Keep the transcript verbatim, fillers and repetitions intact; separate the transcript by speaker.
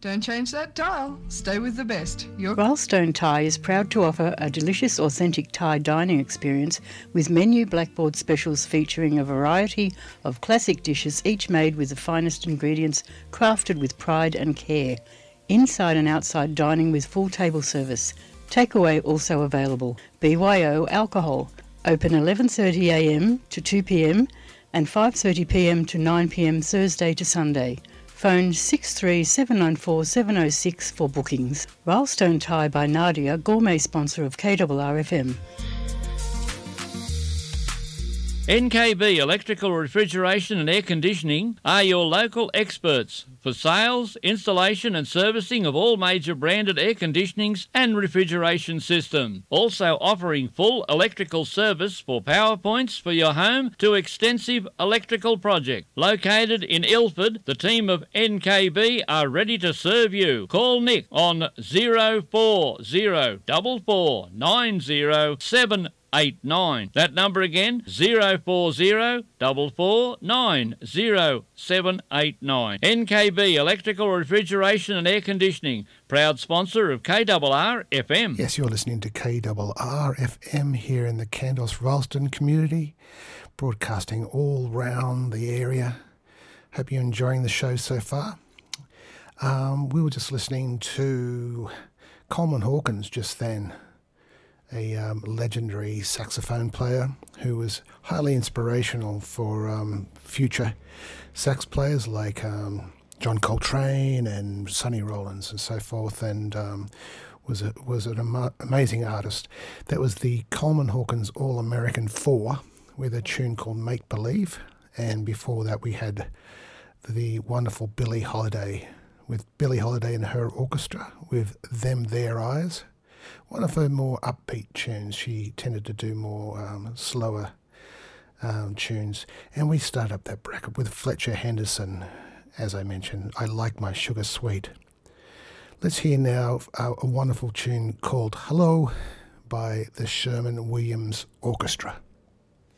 Speaker 1: Don't change that dial. Stay with the best. Your
Speaker 2: Wildstone Thai is proud to offer a delicious, authentic Thai dining experience with menu blackboard specials featuring a variety of classic dishes, each made with the finest ingredients, crafted with pride and care. Inside and outside dining with full table service. Takeaway also available. B Y O alcohol. Open eleven thirty a m to two p m and five thirty p m to nine p m Thursday to Sunday. Phone six three seven nine four seven oh six for bookings. Wildstone Thai by Nadia, gourmet sponsor of K R R F M.
Speaker 3: N K B Electrical Refrigeration and Air Conditioning are your local experts for sales, installation and servicing of all major branded air conditionings and refrigeration systems. Also offering full electrical service for power points for your home to extensive electrical project. Located in Ilford, the team of N K B are ready to serve you. Call Nick on zero four zero four four nine zero seven eight nine. That number again, zero four zero four four nine zero seven eight nine. N K B Electrical Refrigeration and Air Conditioning, proud sponsor of K R R F M.
Speaker 4: Yes, you're listening to K R R F M here in the Kandos Ralston community, broadcasting all round the area. Hope you're enjoying the show so far. Um, we were just listening to Coleman Hawkins just then, a um, legendary saxophone player who was highly inspirational for um, future sax players like um, John Coltrane and Sonny Rollins and so forth, and um, was a, was an ama- amazing artist. That was the Coleman Hawkins All-American Four with a tune called Make Believe, and before that we had the wonderful Billie Holiday with Billie Holiday and her orchestra with Them Their Eyes. One of her more upbeat tunes. She tended to do more um, slower um, tunes. And we start up that bracket with Fletcher Henderson, as I mentioned, I Like My Sugar Sweet. Let's hear now a, a wonderful tune called Hello by the Sherman Williams Orchestra.